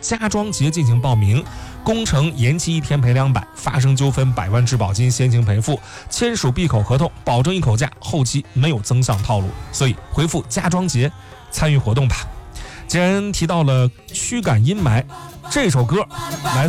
家装节进行报名，工程延期1天赔200，发生纠纷100万质保金先行赔付，签署闭口合同，保证一口价，后期没有增项套路。所以回复家装节参与活动吧。既然提到了驱赶阴霾，这首歌来